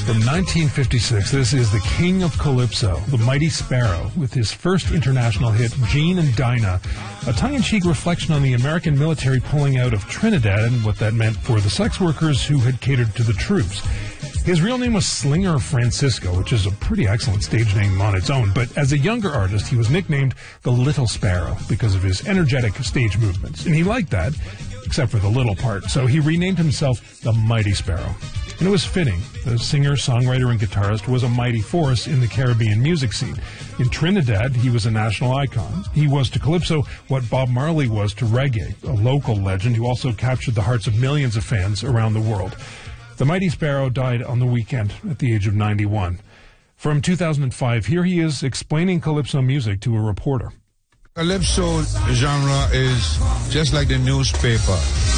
From 1956, this is the king of calypso, the Mighty Sparrow, with his first international hit, Gene and Dinah, a tongue-in-cheek reflection on the American military pulling out of Trinidad and what that meant for the sex workers who had catered to the troops. His real name was Slinger Francisco, which is a pretty excellent stage name on its own, but as a younger artist, he was nicknamed the Little Sparrow because of his energetic stage movements, and he liked that, except for the little part, so he renamed himself the Mighty Sparrow. And it was fitting. The singer, songwriter, and guitarist was a mighty force in the Caribbean music scene. In Trinidad, he was a national icon. He was to calypso what Bob Marley was to reggae, a local legend who also captured the hearts of millions of fans around the world. The Mighty Sparrow died on the weekend at the age of 91. From 2005, here he is explaining calypso music to a reporter. Calypso genre is just like the newspaper.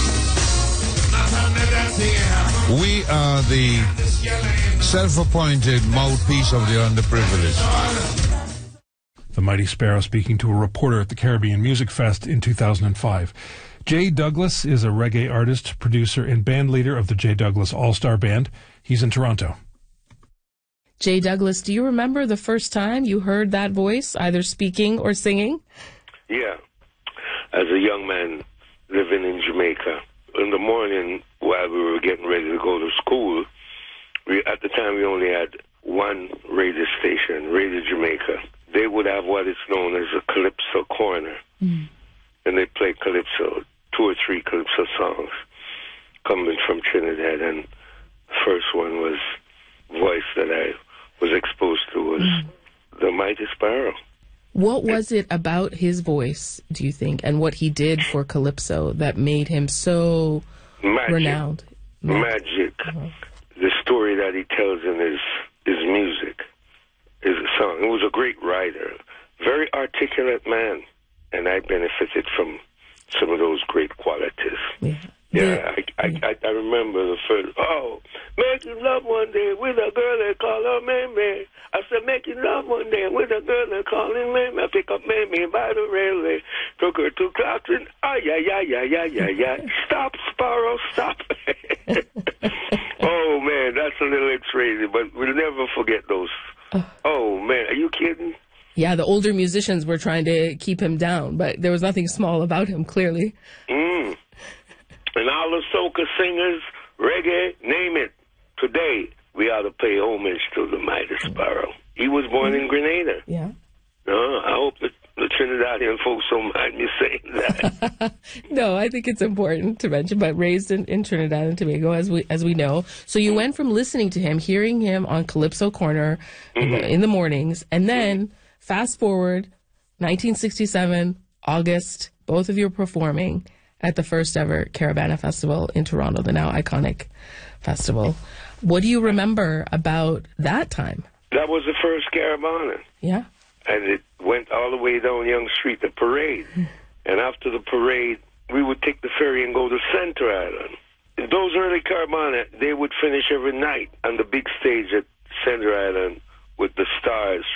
We are the self-appointed mouthpiece of the underprivileged. The Mighty Sparrow speaking to a reporter at the Caribbean Music Fest in 2005. Jay Douglas is a reggae artist, producer, and band leader of the Jay Douglas All-Star Band. He's in Toronto. Jay Douglas, do you remember the first time you heard that voice, either speaking or singing? Yeah. As a young man living in Jamaica, in the morning while we were getting ready to go to school, at the time we only had one radio station, Radio Jamaica. They would have what is known as a calypso corner. Mm. And they played calypso, 2 or 3 calypso songs coming from Trinidad. And the first one was voice that I was exposed to was the Mighty Sparrow. What was it about his voice, do you think, and what he did for calypso that made him so renowned? Magic. Uh-huh. The story that he tells in his music, is a song. He was a great writer, very articulate man, and I benefited from some of those great qualities. Yeah, I remember the first, making love one day with a girl they call her Mamie. I said, making love one day with a girl they call her Mamie. I pick up Mamie by the railway, took her to Clarkson. Stop, Sparrow, stop. Oh, man, that's a little crazy, but we'll never forget those. Oh, man, are you kidding? Yeah, the older musicians were trying to keep him down, but there was nothing small about him, clearly. And all the soca singers, reggae, name it. Today, we ought to pay homage to the Mighty Sparrow. He was born in Grenada. Yeah. I hope that the Trinidadian folks don't mind me saying that. No, I think it's important to mention, but raised in Trinidad and Tobago, as we know. So you went from listening to him, hearing him on Calypso Corner in the mornings, and then fast forward, 1967, August, both of you are performing at the first ever Caribana Festival in Toronto, the now iconic festival. What do you remember about that time? That was the first Caribana. Yeah. And it went all the way down Yonge Street, the parade. And after the parade, we would take the ferry and go to Center Island. In those early Caribana, they would finish every night on the big stage at Center Island with the stars